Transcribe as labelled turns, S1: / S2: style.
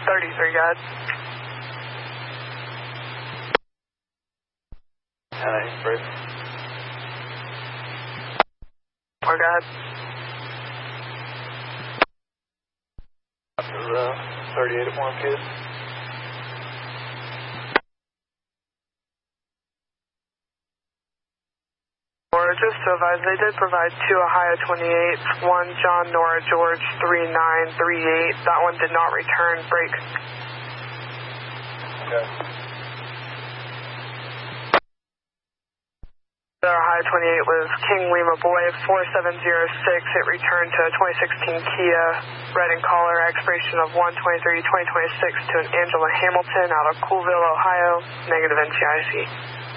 S1: 33, God.
S2: Nice, break.
S1: Or God.
S2: This is 38 at 1, kid.
S1: Or just to advise, they did provide 2 Ohio 28s, 1 John Nora George 3938. That one did not return. Break.
S2: Okay.
S1: The Ohio 28 was King Lima Boy 4706. It returned to a 2016 Kia red and color, expiration of 1/23/2026 to an Angela Hamilton out of Coolville, Ohio. Negative NCIC.